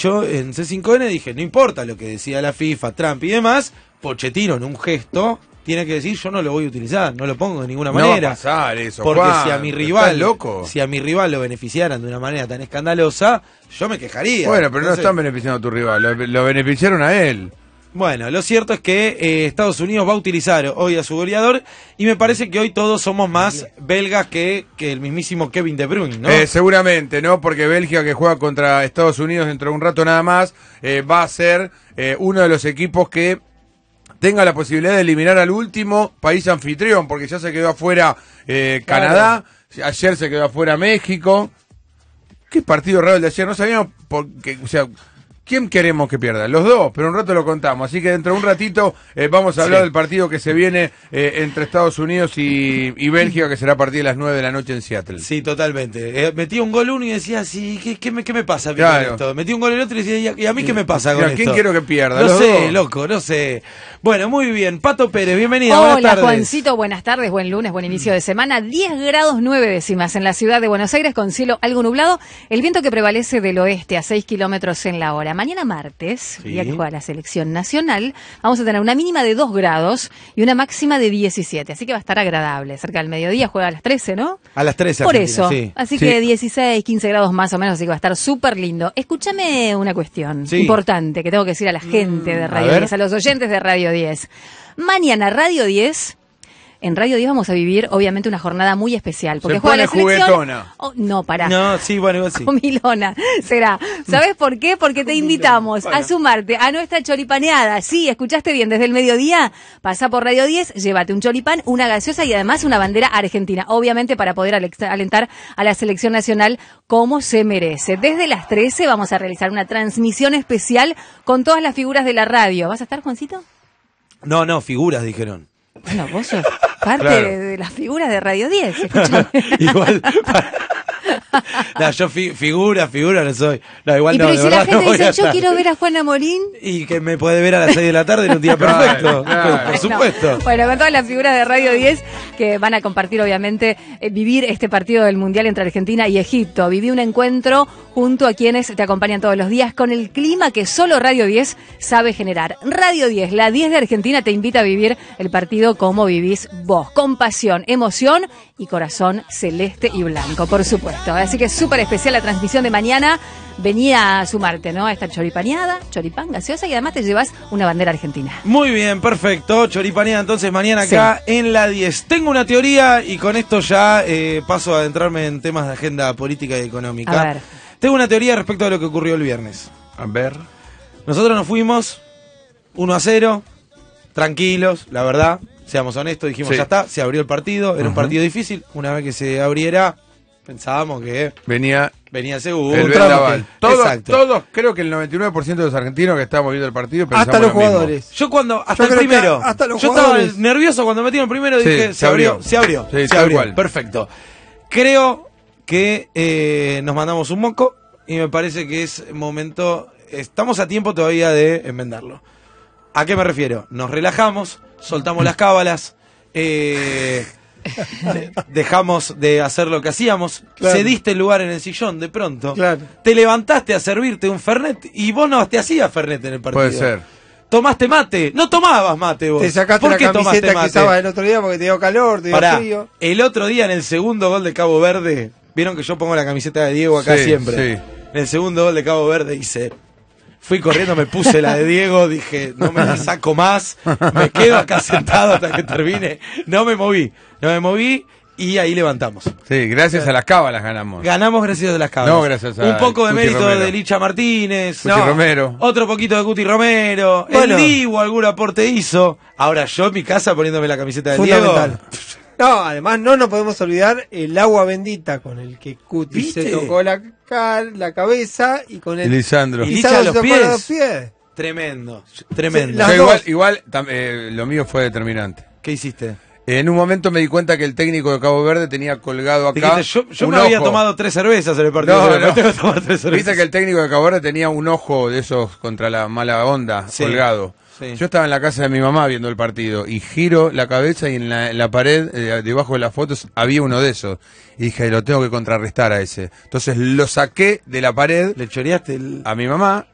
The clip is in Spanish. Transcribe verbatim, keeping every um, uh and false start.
dicho en C cinco N, dije, no importa lo que decía la FIFA, Trump y demás, Pochettino en un gesto tiene que decir, yo no lo voy a utilizar, no lo pongo de ninguna manera. No va a pasar eso, porque Juan, si a mi rival, loco? si a mi rival lo beneficiaran de una manera tan escandalosa, yo me quejaría. Bueno, pero Entonces, no están beneficiando a tu rival, lo, lo beneficiaron a él. Bueno, lo cierto es que eh, Estados Unidos va a utilizar hoy a su goleador y me parece que hoy todos somos más belgas que, que el mismísimo Kevin De Bruyne, ¿no? Eh, seguramente, ¿no? Porque Bélgica, que juega contra Estados Unidos dentro de un rato nada más, eh, va a ser eh, uno de los equipos que tenga la posibilidad de eliminar al último país anfitrión, porque ya se quedó afuera eh, Canadá, claro. Ayer se quedó afuera México. Qué partido raro el de ayer, no sabíamos por qué, o sea, ¿quién queremos que pierda? Los dos, pero un rato lo contamos. Así que dentro de un ratito eh, vamos a hablar sí. del partido que se viene eh, entre Estados Unidos y, y Bélgica, que será a partir de las nueve de la noche en Seattle. Sí, totalmente. Eh, metí un gol uno y decía, sí, ¿qué, qué, me, qué me pasa a mí claro. con esto? Metí un gol el otro y decía, ¿y a mí qué me pasa con ¿A esto? quién quiero que pierda? No Los sé, dos. loco, no sé. Bueno, muy bien. Pato Pérez, bienvenida. Hola, buenas tardes. Juancito, buenas tardes, buen lunes, buen inicio de semana. diez grados nueve décimas en la ciudad de Buenos Aires con cielo algo nublado. El viento que prevalece del oeste a seis kilómetros en la hora. Mañana martes, sí. día que juega la selección nacional, vamos a tener una mínima de dos grados y una máxima de diecisiete. Así que va a estar agradable. Cerca del mediodía juega a las trece, ¿no? A las trece. Por Argentina, eso. Sí. Así sí. que dieciséis, quince grados más o menos, así que va a estar súper lindo. Escúchame una cuestión sí. importante que tengo que decir a la gente de Radio a diez, a los oyentes de Radio diez. Mañana Radio diez, en Radio diez vamos a vivir obviamente una jornada muy especial. Porque Se juega pone la selección. juguetona. Oh, no, pará. No, sí, bueno, igual sí. Comilona, será. ¿Sabes por qué? Porque te invitamos bueno. a sumarte a nuestra choripaneada. Sí, escuchaste bien, desde el mediodía, pasa por Radio diez, llévate un choripán, una gaseosa y además una bandera argentina. Obviamente para poder alentar a la selección nacional como se merece. Desde las trece vamos a realizar una transmisión especial con todas las figuras de la radio. ¿Vas a estar, Juancito? No, no, figuras dijeron. Bueno, vos sos parte Claro. de, de las figuras de Radio diez, escúchame. Igual. Para... No, yo fi figura, figura no soy. No, igual y no, pero de si la verdad gente no voy dice, a yo estar. quiero ver a Juana Morín. Y que me puede ver a las seis de la tarde en un día perfecto. Claro. Por supuesto. No. Bueno, con todas las figuras de Radio diez que van a compartir, obviamente, eh, vivir este partido del Mundial entre Argentina y Egipto. Viví un encuentro junto a quienes te acompañan todos los días con el clima que solo Radio diez sabe generar. Radio diez, la diez de Argentina, te invita a vivir el partido como vivís vos. Con pasión, emoción y corazón celeste y blanco, por supuesto. Así que es súper especial la transmisión de mañana. Venía a sumarte, ¿no? A esta choripaneada, choripán, gaseosa y además te llevas una bandera argentina. Muy bien, perfecto. Choripaneada entonces mañana acá sí. en la diez. Tengo una teoría y con esto ya eh, paso a adentrarme en temas de agenda política y económica. A ver. Tengo una teoría respecto a lo que ocurrió el viernes. A ver. Nosotros nos fuimos uno a cero, tranquilos, la verdad, seamos honestos, dijimos Sí. ya está, se abrió el partido, era Uh-huh. un partido difícil, una vez que se abriera, pensábamos que Venía venía seguro. el un trámite. vendaval. Todos, Exacto. todos, creo que el noventa y nueve por ciento de los argentinos que estábamos viendo el partido pensamos Hasta los lo mismo. jugadores. Yo cuando, hasta Yo el creo que primero, hasta los yo estaba jugadores. nervioso cuando metieron el primero, Sí, dije, se se abrió, abrió. se abrió, Sí, se tal abrió, cual. perfecto. Creo que eh, nos mandamos un moco y me parece que es momento, estamos a tiempo todavía de enmendarlo. ¿A qué me refiero? Nos relajamos, soltamos las cábalas, eh, de- dejamos de hacer lo que hacíamos, Claro. cediste el lugar en el sillón de pronto, Claro. te levantaste a servirte un Fernet y vos no te hacías Fernet en el partido. Puede ser. ¿Tomaste mate? No tomabas mate vos. Te sacaste ¿Por la qué tomaste camiseta que mate? usabas el otro día porque te dio calor, te dio Pará, frío. el otro día en el segundo gol de Cabo Verde, vieron que yo pongo la camiseta de Diego acá Sí, siempre. sí. En el segundo gol de Cabo Verde hice, fui corriendo, me puse la de Diego, dije, no me la saco más, me quedo acá sentado hasta que termine. No me moví, no me moví y ahí levantamos. Sí, gracias a las cábalas ganamos. Ganamos gracias a las cábalas. No, gracias a Un poco de Cuti mérito Romero. de Licha Martínez. Cuti Romero. Otro poquito de Cuti Romero. Bueno. El Dibu algún aporte hizo. Ahora yo en mi casa poniéndome la camiseta de Fundamental. Diego. No, además no nos podemos olvidar el agua bendita con el que Cuti ¿Viste? se tocó la, car la cabeza y con el... Y Lisandro. Y y Licha Lisandro a los se tocó pies. los pies. Tremendo, tremendo. Sí, las Yo igual, dos. igual tam- eh, lo mío fue determinante. ¿Qué hiciste? En un momento me di cuenta que el técnico de Cabo Verde tenía colgado acá. Dijiste, yo yo un me había ojo. tomado tres cervezas en el partido. No, pero no. me tengo que tomar tres cervezas. Viste que el técnico de Cabo Verde tenía un ojo de esos contra la mala onda, Sí, colgado. sí. Yo estaba en la casa de mi mamá viendo el partido y giro la cabeza y en la, en la pared, eh, debajo de las fotos, había uno de esos. Y dije, lo tengo que contrarrestar a ese. Entonces lo saqué de la pared ¿Le choreaste el...? a mi mamá